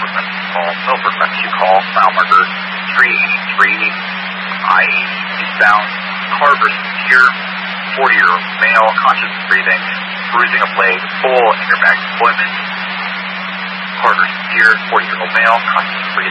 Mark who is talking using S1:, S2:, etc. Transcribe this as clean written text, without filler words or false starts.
S1: call, Milford Rescue call, mile marker 33I, eastbound, Carver Steer, 40-year-old male, conscious breathing, bruising of leg, full airbag deployment. Carver Steer, 40-year-old male, conscious breathing.